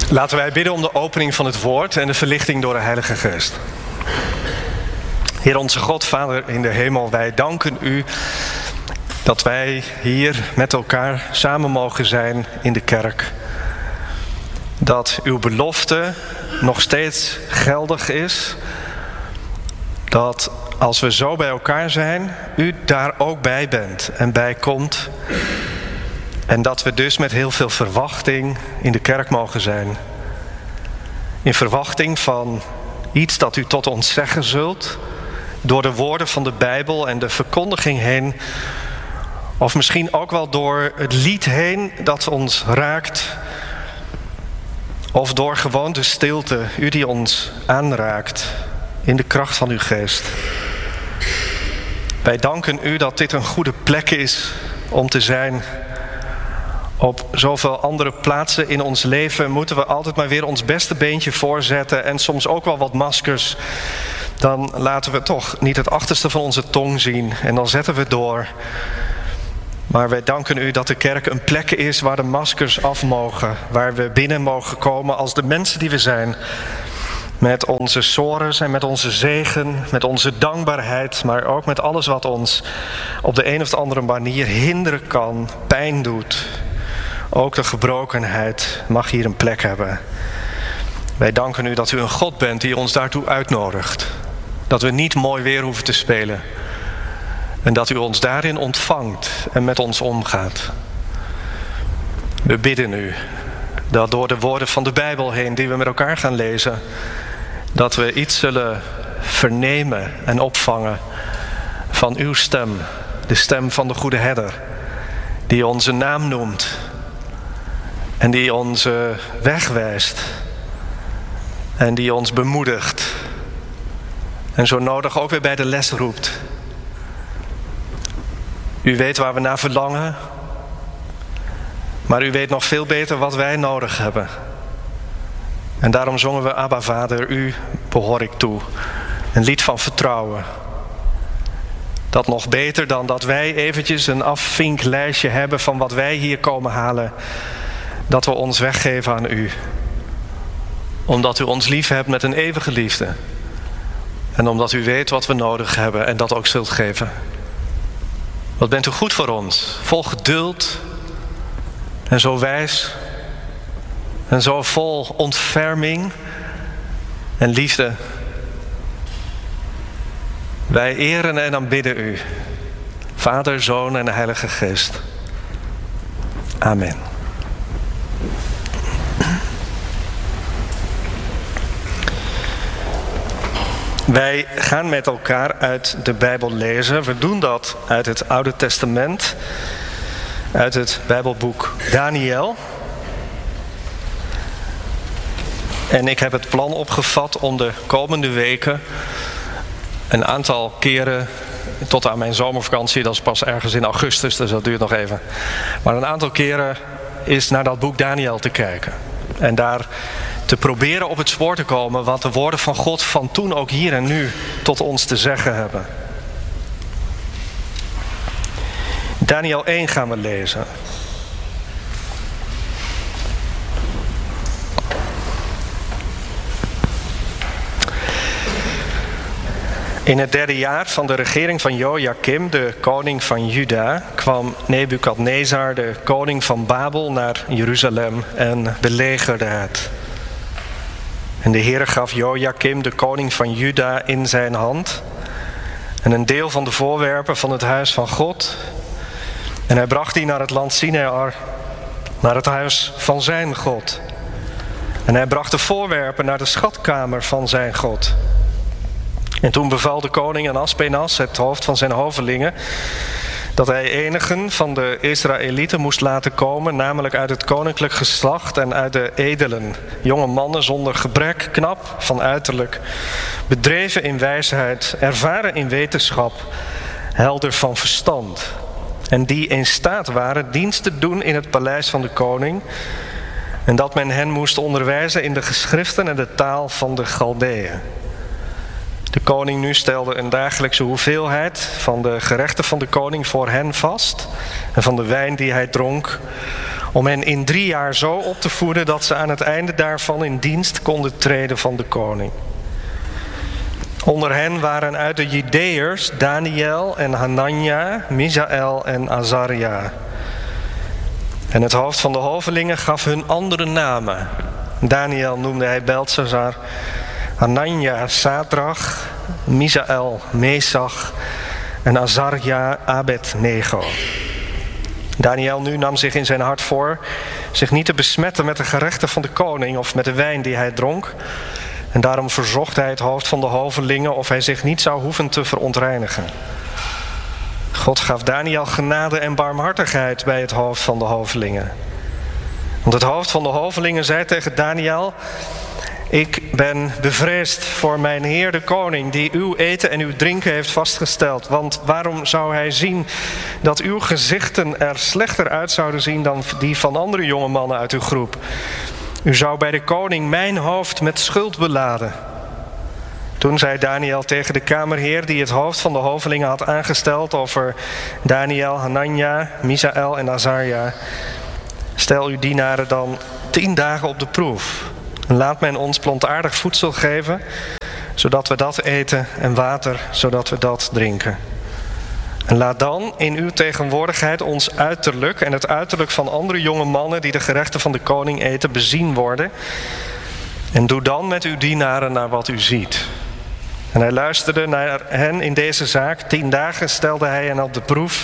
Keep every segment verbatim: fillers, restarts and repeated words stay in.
Laten wij bidden om de opening van het woord en de verlichting door de Heilige Geest. Heer onze God, Vader in de hemel, wij danken u dat wij hier met elkaar samen mogen zijn in de kerk. Dat uw belofte nog steeds geldig is. Dat als we zo bij elkaar zijn, u daar ook bij bent en bij komt. En dat we dus met heel veel verwachting in de kerk mogen zijn. In verwachting van iets dat u tot ons zeggen zult, door de woorden van de Bijbel en de verkondiging heen. Of misschien ook wel door het lied heen dat ons raakt. Of door gewoon de stilte, u die ons aanraakt in de kracht van uw geest. Wij danken u dat dit een goede plek is om te zijn. Op zoveel andere plaatsen in ons leven moeten we altijd maar weer ons beste beentje voorzetten en soms ook wel wat maskers. Dan laten we toch niet het achterste van onze tong zien en dan zetten we door. Maar wij danken u dat de kerk een plek is waar de maskers af mogen, waar we binnen mogen komen als de mensen die we zijn. Met onze sores en met onze zegen, met onze dankbaarheid, maar ook met alles wat ons op de een of de andere manier hinderen kan, pijn doet. Ook de gebrokenheid mag hier een plek hebben. Wij danken u dat u een God bent die ons daartoe uitnodigt. Dat we niet mooi weer hoeven te spelen. En dat u ons daarin ontvangt en met ons omgaat. We bidden u dat door de woorden van de Bijbel heen die we met elkaar gaan lezen, dat we iets zullen vernemen en opvangen van uw stem. De stem van de goede herder. Die onze naam noemt. En die onze weg wijst. En die ons bemoedigt. En zo nodig ook weer bij de les roept. U weet waar we naar verlangen. Maar u weet nog veel beter wat wij nodig hebben. En daarom zongen we Abba Vader, u behoor ik toe. Een lied van vertrouwen. Dat nog beter dan dat wij eventjes een afvinklijstje hebben van wat wij hier komen halen. Dat we ons weggeven aan u. Omdat u ons lief hebt met een eeuwige liefde. En omdat u weet wat we nodig hebben en dat ook zult geven. Wat bent u goed voor ons. Vol geduld. En zo wijs. En zo vol ontferming. En liefde. Wij eren en aanbidden u. Vader, Zoon en de Heilige Geest. Amen. Wij gaan met elkaar uit de Bijbel lezen. We doen dat uit het Oude Testament. Uit het Bijbelboek Daniël. En ik heb het plan opgevat om de komende weken een aantal keren, tot aan mijn zomervakantie, dat is pas ergens in augustus, dus dat duurt nog even. Maar een aantal keren is naar dat boek Daniël te kijken. En daar te proberen op het spoor te komen wat de woorden van God van toen ook hier en nu tot ons te zeggen hebben. Daniël één gaan we lezen. In het derde jaar van de regering van Jojakim, de koning van Juda, kwam Nebukadnezar, de koning van Babel, naar Jeruzalem en belegerde het. En de Heere gaf Jojakim, de koning van Juda, in zijn hand en een deel van de voorwerpen van het huis van God. En hij bracht die naar het land Sinear, naar het huis van zijn God. En hij bracht de voorwerpen naar de schatkamer van zijn God. En toen beval de koning aan Aspenas, het hoofd van zijn hovelingen, dat hij enigen van de Israëlieten moest laten komen, namelijk uit het koninklijk geslacht en uit de edelen. Jonge mannen zonder gebrek, knap van uiterlijk, bedreven in wijsheid, ervaren in wetenschap, helder van verstand. En die in staat waren dienst te doen in het paleis van de koning. En dat men hen moest onderwijzen in de geschriften en de taal van de Galdeeën. De koning nu stelde een dagelijkse hoeveelheid van de gerechten van de koning voor hen vast. En van de wijn die hij dronk. om hen in drie jaar zo op te voeden dat ze aan het einde daarvan in dienst konden treden van de koning. Onder hen waren uit de Judeërs Daniel en Hanania, Misaël en Azaria. En het hoofd van de hovelingen gaf hun andere namen. Daniel noemde hij Belteshazzar, Hanania Sadrach, Misaël Mesach en Azaria Abednego. Daniel nu nam zich in zijn hart voor zich niet te besmetten met de gerechten van de koning of met de wijn die hij dronk. En daarom verzocht hij het hoofd van de hovelingen of hij zich niet zou hoeven te verontreinigen. God gaf Daniel genade en barmhartigheid bij het hoofd van de hovelingen. Want het hoofd van de hovelingen zei tegen Daniel: ik ben bevreesd voor mijn Heer de koning, die uw eten en uw drinken heeft vastgesteld. Want waarom zou hij zien dat uw gezichten er slechter uit zouden zien dan die van andere jonge mannen uit uw groep? U zou bij de koning mijn hoofd met schuld beladen. Toen zei Daniel tegen de kamerheer die het hoofd van de hovelingen had aangesteld over Daniel, Hanania, Misaël en Azaria: stel uw dienaren dan tien dagen op de proef. En laat men ons plantaardig voedsel geven, zodat we dat eten, en water, zodat we dat drinken. En laat dan in uw tegenwoordigheid ons uiterlijk en het uiterlijk van andere jonge mannen die de gerechten van de koning eten bezien worden. En doe dan met uw dienaren naar wat u ziet. En hij luisterde naar hen in deze zaak. Tien dagen stelde hij hen op de proef.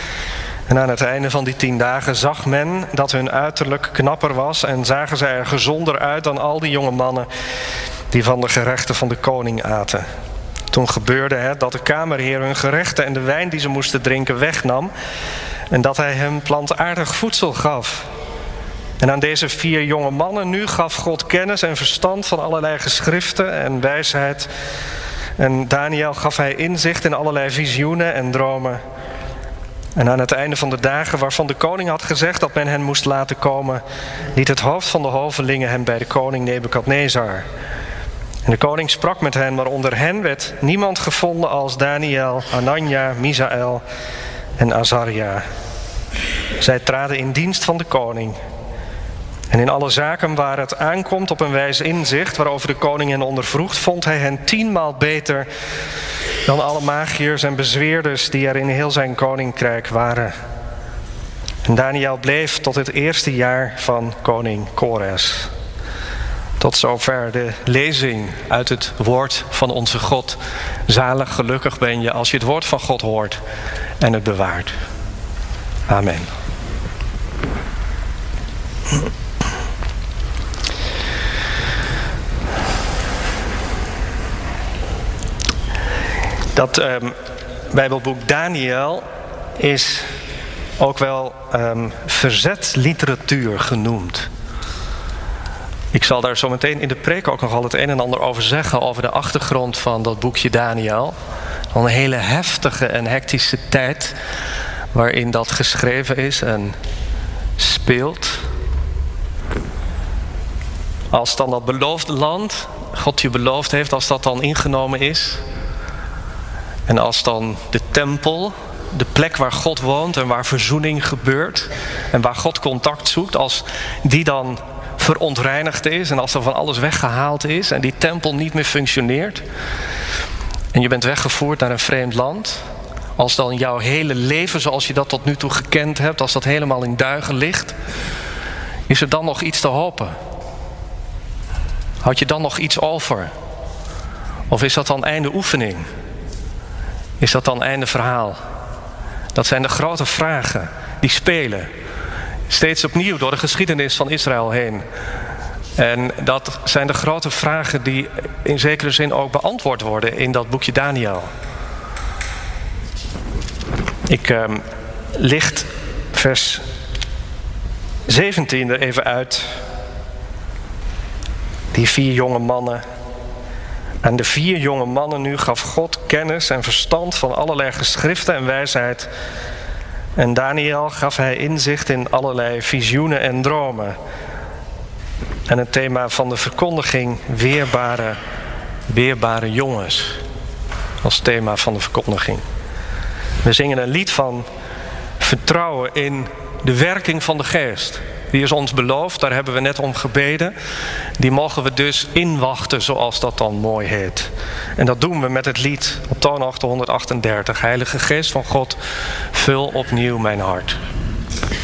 En aan het einde van die tien dagen zag men dat hun uiterlijk knapper was en zagen zij er gezonder uit dan al die jonge mannen die van de gerechten van de koning aten. Toen gebeurde het dat de kamerheer hun gerechten en de wijn die ze moesten drinken wegnam en dat hij hen plantaardig voedsel gaf. En aan deze vier jonge mannen nu gaf God kennis en verstand van allerlei geschriften en wijsheid. En Daniel gaf hij inzicht in allerlei visioenen en dromen. En aan het einde van de dagen waarvan de koning had gezegd dat men hen moest laten komen, liet het hoofd van de hovelingen hem bij de koning Nebukadnezar. En de koning sprak met hen, maar onder hen werd niemand gevonden als Daniel, Hanania, Misaël en Azaria. Zij traden in dienst van de koning. En in alle zaken waar het aankomt op een wijs inzicht waarover de koning hen ondervroeg, vond hij hen tienmaal beter dan alle magiërs en bezweerders die er in heel zijn koninkrijk waren. En Daniel bleef tot het eerste jaar van koning Kores. Tot zover de lezing uit het woord van onze God. Zalig, gelukkig ben je als je het woord van God hoort en het bewaart. Amen. Dat um, Bijbelboek Daniel is ook wel um, verzetsliteratuur genoemd. Ik zal daar zo meteen in de preek ook nog al het een en ander over zeggen, over de achtergrond van dat boekje Daniel. Een hele heftige en hectische tijd waarin dat geschreven is en speelt. Als dan dat beloofde land, God je beloofd heeft, als dat dan ingenomen is. En als dan de tempel, de plek waar God woont en waar verzoening gebeurt en waar God contact zoekt, als die dan verontreinigd is en als er van alles weggehaald is en die tempel niet meer functioneert en je bent weggevoerd naar een vreemd land, als dan jouw hele leven zoals je dat tot nu toe gekend hebt, als dat helemaal in duigen ligt, is er dan nog iets te hopen? Houd je dan nog iets over? Of is dat dan einde oefening? Is dat dan einde verhaal? Dat zijn de grote vragen die spelen. Steeds opnieuw door de geschiedenis van Israël heen. En dat zijn de grote vragen die in zekere zin ook beantwoord worden in dat boekje Daniel. Ik eh, licht vers zeventien er even uit. Die vier jonge mannen. Aan de vier jonge mannen nu gaf God kennis en verstand van allerlei geschriften en wijsheid. En Daniel gaf hij inzicht in allerlei visioenen en dromen. En het thema van de verkondiging, weerbare, weerbare jongens. Als thema van de verkondiging. We zingen een lied van vertrouwen in de werking van de Geest. die is ons beloofd, daar hebben we net om gebeden. Die mogen we dus inwachten, zoals dat dan mooi heet. En dat doen we met het lied op toon achthonderdachtendertig. Heilige Geest van God, vul opnieuw mijn hart.